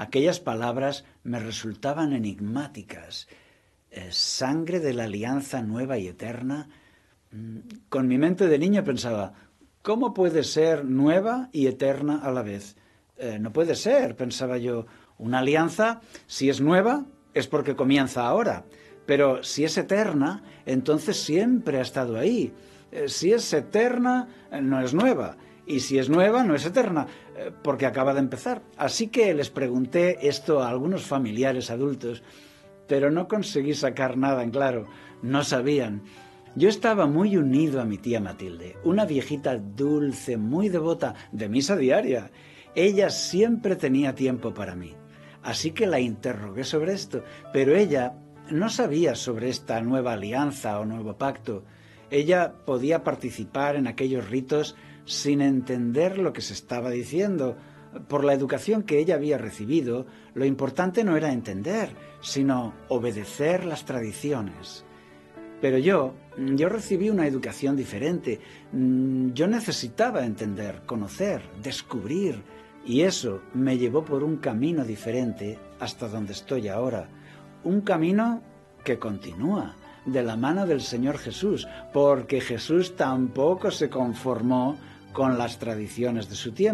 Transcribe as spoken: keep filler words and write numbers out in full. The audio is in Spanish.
Aquellas palabras me resultaban enigmáticas. Eh, ¿Sangre de la alianza nueva y eterna? Con mi mente de niño pensaba, ¿cómo puede ser nueva y eterna a la vez? Eh, no puede ser, pensaba yo. Una alianza, si es nueva, es porque comienza ahora. Pero si es eterna, entonces siempre ha estado ahí. Eh, si es eterna, no es nueva. Y si es nueva, no es eterna, eh, porque acaba de empezar. Así que les pregunté esto a algunos familiares adultos, pero no conseguí sacar nada en claro. No sabían. Yo estaba muy unido a mi tía Matilde, una viejita dulce, muy devota, de misa diaria. Ella siempre tenía tiempo para mí. Así que la interrogué sobre esto, pero ella no sabía sobre esta nueva alianza o nuevo pacto. Ella podía participar en aquellos ritos sin entender lo que se estaba diciendo. Por la educación que ella había recibido, lo importante no era entender, sino obedecer las tradiciones. Pero yo, yo recibí una educación diferente. Yo necesitaba entender, conocer, descubrir, y eso me llevó por un camino diferente hasta donde estoy ahora. Un camino que continúa de la mano del Señor Jesús, porque Jesús tampoco se conformó con las tradiciones de su tiempo.